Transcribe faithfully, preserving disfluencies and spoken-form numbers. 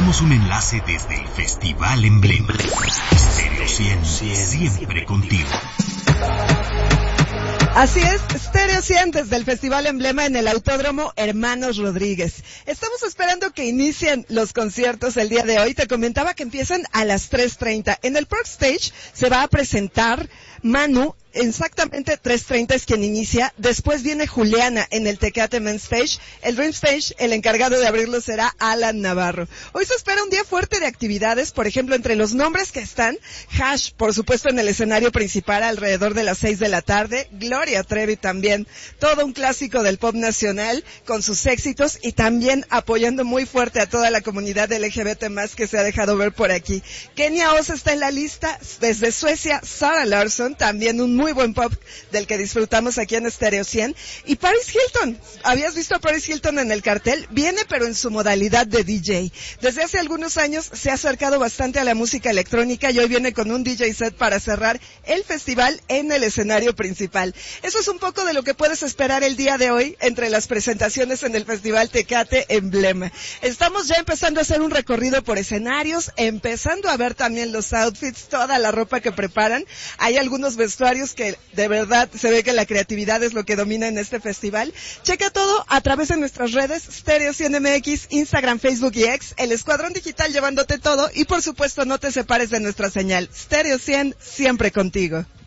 Tenemos un enlace desde el Festival Emblema. Stereo cien, siempre contigo. Así es, Stereo cien desde el Festival Emblema en el Autódromo Hermanos Rodríguez. Estamos esperando que inicien los conciertos el día de hoy. Te comentaba que empiezan a las tres treinta. En el Park Stage se va a presentar Manu. Exactamente tres treinta es quien inicia. Después viene Juliana en el Tecate Main Stage. El Dream Stage, el encargado de abrirlo será Alan Navarro. Hoy se espera un día fuerte de actividades. Por ejemplo, entre los nombres que están, Hash, por supuesto, en el escenario principal alrededor de las seis de la tarde. Gloria Trevi también. Todo un clásico del pop nacional con sus éxitos y también apoyando muy fuerte a toda la comunidad L G B T más que se ha dejado ver por aquí. Kenia Oz está en la lista. Desde Suecia, Sarah Larsson, también un muy buen pop del que disfrutamos aquí en Stereo cien. Y Paris Hilton, ¿habías visto a Paris Hilton en el cartel? Viene pero en su modalidad de D J. Desde hace algunos años se ha acercado bastante a la música electrónica y hoy viene con un D J set para cerrar el festival en el escenario principal. Eso es un poco de lo que puedes esperar el día de hoy entre las presentaciones en el Festival Tecate Emblema. Estamos ya empezando a hacer un recorrido por escenarios, empezando a ver también los outfits, toda la ropa que preparan. Hay algunos vestuarios que de verdad se ve que la creatividad es lo que domina en este festival. Checa todo a través de nuestras redes, Stereo cien M X, Instagram, Facebook y X, el Escuadrón Digital llevándote todo y por supuesto no te separes de nuestra señal. Stereo cien, siempre contigo.